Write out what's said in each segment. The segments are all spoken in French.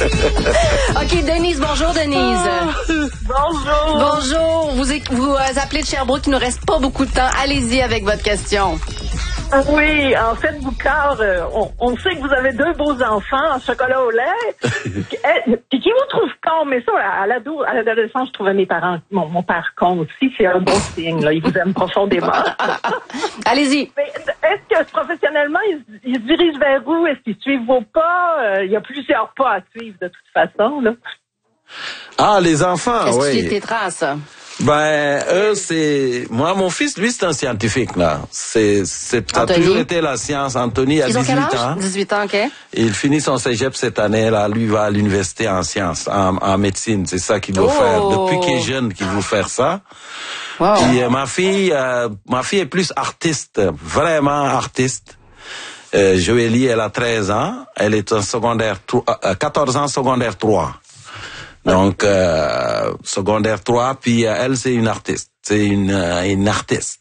OK, Denise, bonjour Denise. Bonjour. Bonjour, vous appelez de Sherbrooke, il nous reste pas beaucoup de temps. Allez-y avec votre question. Oui, en fait, Boucard, on sait que vous avez 2 beaux enfants en chocolat au lait. Puis qui vous trouve con, mais ça, à l'adolescence, je trouvais mes parents, mon père con aussi, c'est un bon signe, là. Ils vous aiment profondément. Allez-y. Mais est-ce que professionnellement, ils se dirigent vers où? Est-ce qu'ils suivent vos pas? Il y a plusieurs pas à suivre de toute façon, là. Ah, les enfants, Qu'est-ce oui. qui est tes traces? Ben, eux, c'est... Moi, mon fils, lui, c'est un scientifique, là. Ça a toujours été la science. Anthony a 18 ans. 18 ans, OK. Il finit son cégep cette année, là. Lui va à l'université en sciences, en médecine. C'est ça qu'il veut faire. Depuis qu'il est jeune, qu'il veut faire ça. Wow. Puis ma fille est plus artiste, vraiment artiste. Joélie, elle a 13 ans. Elle est en secondaire 14 ans, secondaire 3. Donc, secondaire 3, puis elle, c'est une artiste. C'est une artiste.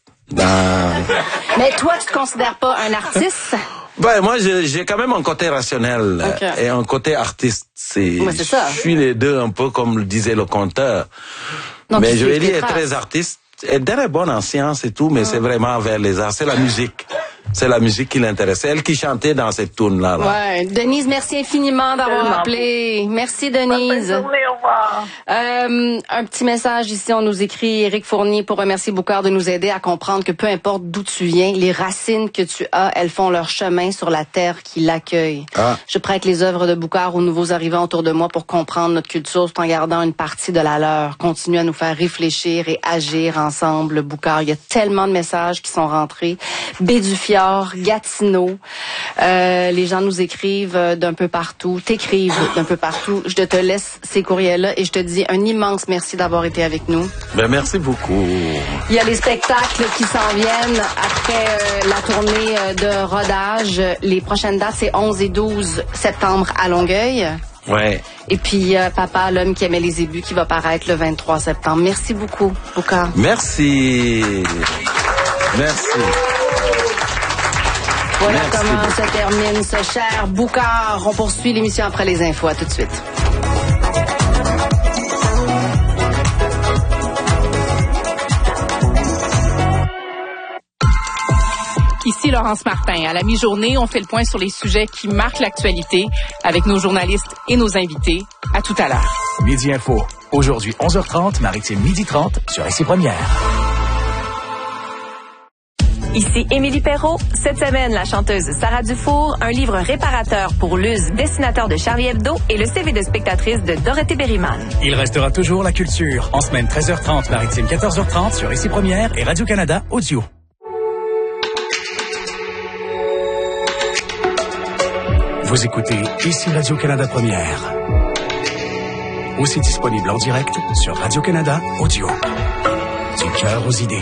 Mais toi, tu te considères pas un artiste? Ben, moi, j'ai quand même un côté rationnel et un côté artiste. C'est ça. Je suis les deux, un peu comme le disait le conteur. Donc, mais Joélie est très artiste. Elle est bonne en sciences et tout, mais c'est vraiment vers les arts. C'est la musique. C'est la musique qui l'intéresse. C'est elle qui chantait dans cette tourne-là. Ouais. Denise, merci infiniment d'avoir appelé. Merci, Denise. Bonne journée, au revoir. Un petit message ici, on nous écrit Éric Fournier pour remercier Boucard de nous aider à comprendre que peu importe d'où tu viens, les racines que tu as, elles font leur chemin sur la terre qui l'accueille. Je prête les œuvres de Boucard aux nouveaux arrivants autour de moi pour comprendre notre culture tout en gardant une partie de la leur. Continue à nous faire réfléchir et agir ensemble, Boucard. Il y a tellement de messages qui sont rentrés. Bédufiard, Gatineau. Les gens nous écrivent d'un peu partout, t'écrivent d'un peu partout. Je te laisse ces courriels-là et je te dis un immense merci d'avoir été avec nous. Ben, merci beaucoup. Il y a les spectacles qui s'en viennent après la tournée de rodage. Les prochaines dates, c'est 11 et 12 septembre à Longueuil. Ouais. Et puis, Papa, l'homme qui aimait les ébus, qui va paraître le 23 septembre. Merci beaucoup, Boucard. Merci. Merci. Voilà comment se termine ce cher Boucard. On poursuit l'émission après les infos. À tout de suite. Ici Laurence Martin. À la mi-journée, on fait le point sur les sujets qui marquent l'actualité avec nos journalistes et nos invités. À tout à l'heure. Midi Info. Aujourd'hui, 11h30, Maritime 12h30 sur Ici Première. Ici Émilie Perrault. Cette semaine, la chanteuse Sarah Dufour, un livre réparateur pour Luz, dessinateur de Charlie Hebdo et le CV de spectatrice de Dorothée Berryman. Il restera toujours la culture. En semaine 13h30, Maritime 14h30 sur Ici Première et Radio-Canada Audio. Vous écoutez Ici Radio-Canada Première. Aussi disponible en direct sur Radio-Canada Audio. Du cœur aux idées.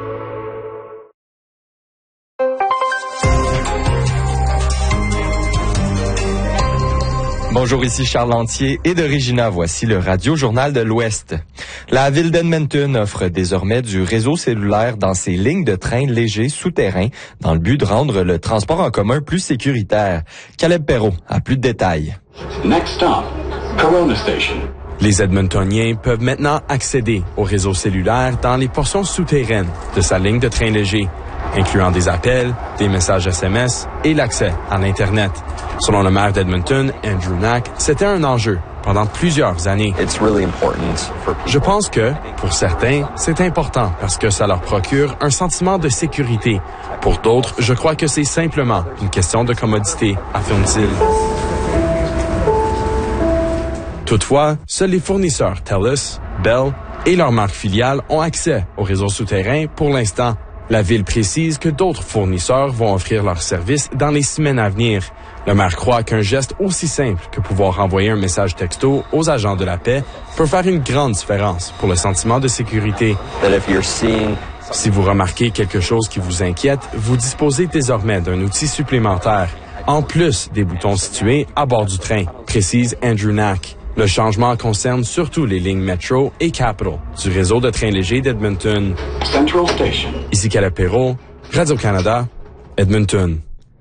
Bonjour, ici Charles Lantier et de Regina. Voici le Radio-Journal de l'Ouest. La ville d'Edmonton offre désormais du réseau cellulaire dans ses lignes de trains légers souterrains dans le but de rendre le transport en commun plus sécuritaire. Caleb Perrault a plus de détails. Next stop, Corona Station. Les Edmontoniens peuvent maintenant accéder au réseau cellulaire dans les portions souterraines de sa ligne de train léger, incluant des appels, des messages SMS et l'accès à l'Internet. Selon le maire d'Edmonton, Andrew Knack, c'était un enjeu pendant plusieurs années. Je pense que, pour certains, c'est important parce que ça leur procure un sentiment de sécurité. Pour d'autres, je crois que c'est simplement une question de commodité, affirme-t-il. Toutefois, seuls les fournisseurs TELUS, Bell et leurs marques filiales ont accès au réseau souterrain pour l'instant. La ville précise que d'autres fournisseurs vont offrir leurs services dans les semaines à venir. Le maire croit qu'un geste aussi simple que pouvoir envoyer un message texto aux agents de la paix peut faire une grande différence pour le sentiment de sécurité. Si vous remarquez quelque chose qui vous inquiète, vous disposez désormais d'un outil supplémentaire, en plus des boutons situés à bord du train, précise Andrew Knack. Le changement concerne surtout les lignes Metro et Capital du réseau de trains légers d'Edmonton. Ici Caleb Perrault, Radio-Canada, Edmonton.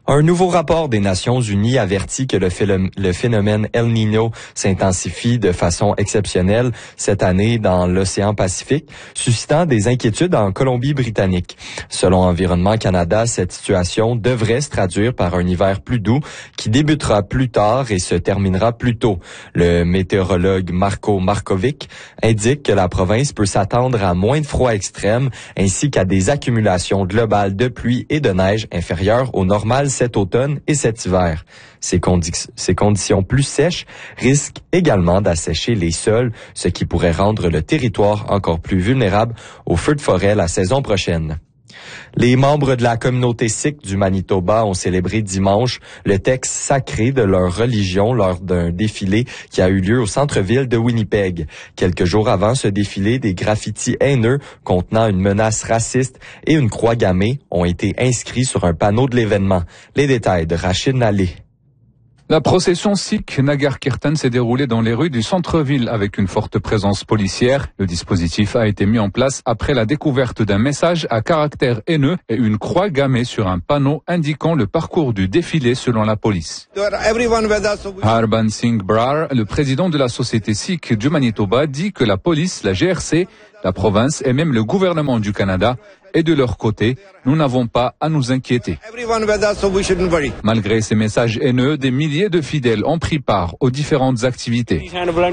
Un nouveau rapport des Nations Unies avertit que le phénomène El Niño s'intensifie de façon exceptionnelle cette année dans l'océan Pacifique, suscitant des inquiétudes en Colombie-Britannique. Selon Environnement Canada, cette situation devrait se traduire par un hiver plus doux qui débutera plus tard et se terminera plus tôt. Le météorologue Marko Markovic indique que la province peut s'attendre à moins de froid extrême ainsi qu'à des accumulations globales de pluie et de neige inférieures au normal cet automne et cet hiver. Ces conditions plus sèches risquent également d'assécher les sols, ce qui pourrait rendre le territoire encore plus vulnérable aux feux de forêt la saison prochaine. Les membres de la communauté sikh du Manitoba ont célébré dimanche le texte sacré de leur religion lors d'un défilé qui a eu lieu au centre-ville de Winnipeg. Quelques jours avant ce défilé, des graffitis haineux contenant une menace raciste et une croix gammée ont été inscrits sur un panneau de l'événement. Les détails de Rachid Nalé. La procession sikh Nagar Kirtan s'est déroulée dans les rues du centre-ville avec une forte présence policière. Le dispositif a été mis en place après la découverte d'un message à caractère haineux et une croix gammée sur un panneau indiquant le parcours du défilé selon la police. Harban Singh Brar, le président de la société sikh du Manitoba, dit que la police, la GRC, la province et même le gouvernement du Canada et de leur côté, nous n'avons pas à nous inquiéter. Malgré ces messages haineux, des milliers de fidèles ont pris part aux différentes activités.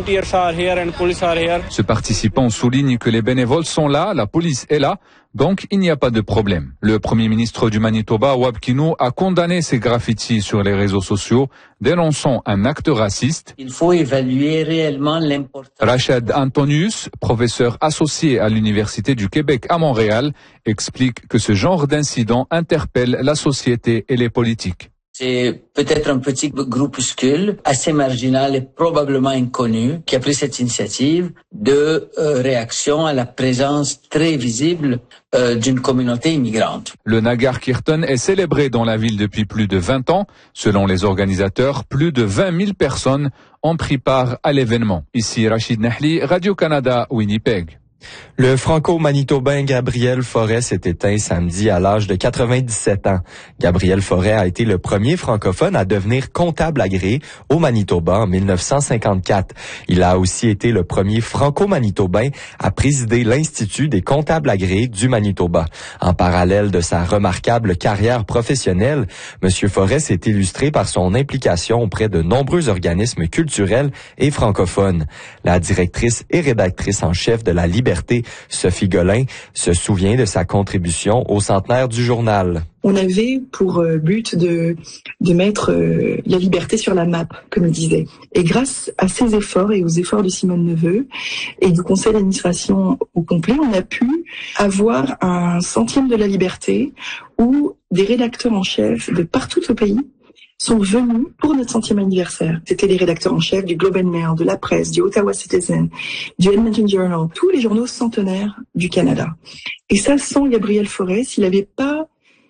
Ce participant souligne que les bénévoles sont là, la police est là, donc il n'y a pas de problème. Le premier ministre du Manitoba, Wab Kinew, a condamné ces graffitis sur les réseaux sociaux, dénonçant un acte raciste. Il faut évaluer réellement l'importance. Rachid Antonius, professeur associé à l'Université du Québec à Montréal, explique que ce genre d'incident interpelle la société et les politiques. C'est peut-être un petit groupuscule assez marginal et probablement inconnu qui a pris cette initiative de réaction à la présence très visible d'une communauté immigrante. Le Nagar Kirtan est célébré dans la ville depuis plus de 20 ans. Selon les organisateurs, plus de 20 000 personnes ont pris part à l'événement. Ici Rachid Nahli, Radio-Canada, Winnipeg. Le franco-manitobain Gabriel Forêt s'est éteint samedi à l'âge de 97 ans. Gabriel Forêt a été le premier francophone à devenir comptable agréé au Manitoba en 1954. Il a aussi été le premier franco-manitobain à présider l'Institut des comptables agréés du Manitoba. En parallèle de sa remarquable carrière professionnelle, M. Forêt s'est illustré par son implication auprès de nombreux organismes culturels et francophones. La directrice et rédactrice en chef de la Liberté, Sophie Golin, se souvient de sa contribution au centenaire du journal. On avait pour but de mettre la liberté sur la map, comme il disait. Et grâce à ces efforts et aux efforts de Simone Neveu et du conseil d'administration au complet, on a pu avoir un centième de la liberté où des rédacteurs en chef de partout au pays sont venus pour notre 100e anniversaire. C'était les rédacteurs en chef du Globe and Mail, de La Presse, du Ottawa Citizen, du Edmonton Journal, tous les journaux centenaires du Canada. Et ça, sans Gabriel Forêt, s'il n'avait pas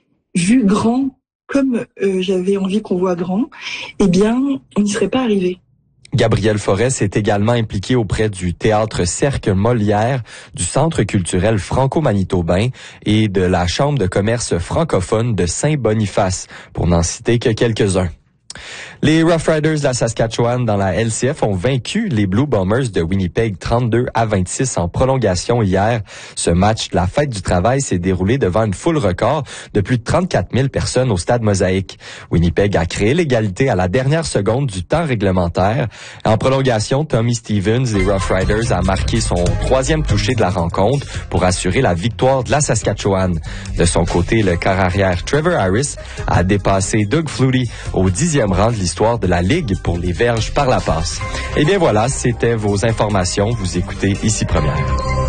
vu grand comme j'avais envie qu'on voit grand, eh bien, on n'y serait pas arrivé. Gabriel Forêt s'est également impliqué auprès du Théâtre Cercle Molière, du Centre culturel franco-manitobain et de la Chambre de commerce francophone de Saint-Boniface, pour n'en citer que quelques-uns. Les Rough Riders de la Saskatchewan dans la LCF ont vaincu les Blue Bombers de Winnipeg 32-26 en prolongation hier. Ce match de la fête du travail s'est déroulé devant une foule record de plus de 34 000 personnes au stade Mosaïque. Winnipeg a créé l'égalité à la dernière seconde du temps réglementaire. En prolongation, Tommy Stevens des Rough Riders a marqué son 3e touché de la rencontre pour assurer la victoire de la Saskatchewan. De son côté, le quart arrière Trevor Harris a dépassé Doug Flutie au 10e rang de l'histoire de la Ligue pour les verges par la passe. Et bien voilà, c'était vos informations. Vous écoutez Ici Première.